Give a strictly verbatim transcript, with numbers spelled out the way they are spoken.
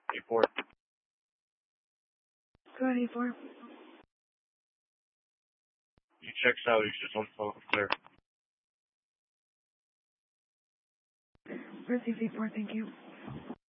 eight four. Go ahead, eight four. He checks out. He's just on phone clear. Received eight four, thank you.